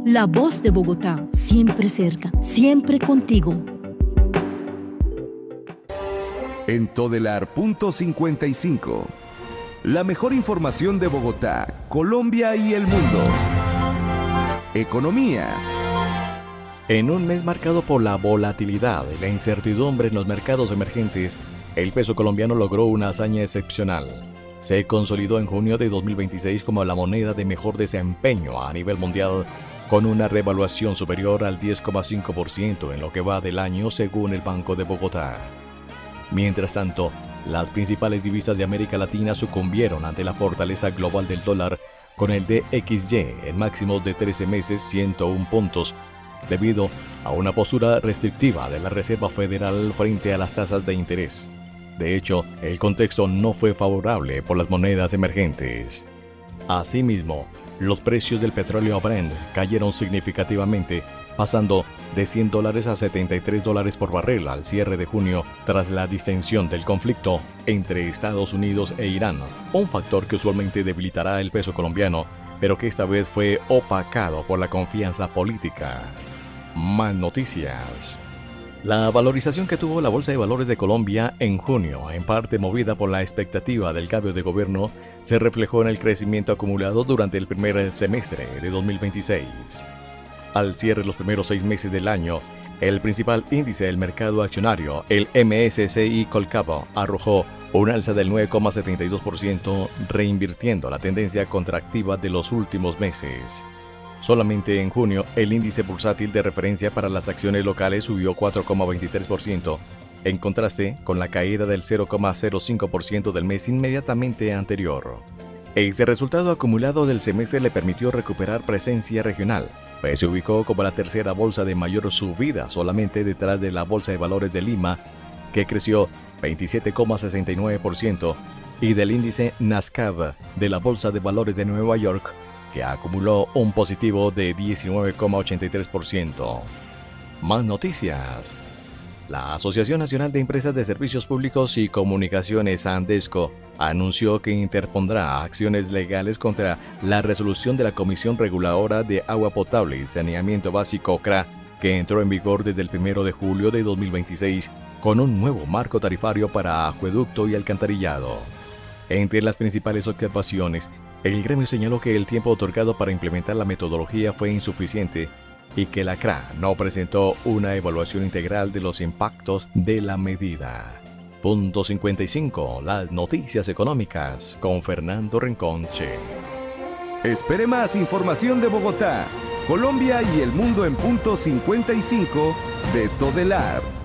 La Voz de Bogotá, siempre cerca, siempre contigo. En Todelar punto 55. La mejor información de Bogotá, Colombia y el mundo. Economía. En un mes marcado por la volatilidad y la incertidumbre en los mercados emergentes, el peso colombiano logró una hazaña excepcional. Se consolidó en junio de 2026 como la moneda de mejor desempeño a nivel mundial, con una revaluación superior al 10,5% en lo que va del año según el Banco de Bogotá. Mientras tanto, las principales divisas de América Latina sucumbieron ante la fortaleza global del dólar, con el DXY en máximos de 13 meses 101 puntos, debido a una postura restrictiva de la Reserva Federal frente a las tasas de interés. De hecho, el contexto no fue favorable por las monedas emergentes. Asimismo, los precios del petróleo Brent cayeron significativamente, pasando de $100 a $73 por barril al cierre de junio tras la distensión del conflicto entre Estados Unidos e Irán, un factor que usualmente debilitará el peso colombiano, pero que esta vez fue opacado por la confianza política. Más noticias. La valorización que tuvo la Bolsa de Valores de Colombia en junio, en parte movida por la expectativa del cambio de gobierno, se reflejó en el crecimiento acumulado durante el primer semestre de 2026. Al cierre de los primeros 6 meses del año, el principal índice del mercado accionario, el MSCI Colcap, arrojó un alza del 9,72%, reinvirtiendo la tendencia contractiva de los últimos meses. Solamente en junio, el índice bursátil de referencia para las acciones locales subió 4,23%, en contraste con la caída del 0,05% del mes inmediatamente anterior. Este resultado acumulado del semestre le permitió recuperar presencia regional, pues se ubicó como la tercera bolsa de mayor subida, solamente detrás de la Bolsa de Valores de Lima, que creció 27,69%, y del índice Nasdaq de la Bolsa de Valores de Nueva York, que acumuló un positivo de 19,83%. Más noticias. La Asociación Nacional de Empresas de Servicios Públicos y Comunicaciones, ANDESCO, anunció que interpondrá acciones legales contra la resolución de la Comisión Reguladora de Agua Potable y Saneamiento Básico, CRA, que entró en vigor desde el 1 de julio de 2026 con un nuevo marco tarifario para acueducto y alcantarillado. Entre las principales observaciones, el gremio señaló que el tiempo otorgado para implementar la metodología fue insuficiente y que la CRA no presentó una evaluación integral de los impactos de la medida. Punto 55. Las noticias económicas con Fernando Renconche. Espere más información de Bogotá, Colombia y el mundo en punto 55 de Todelar.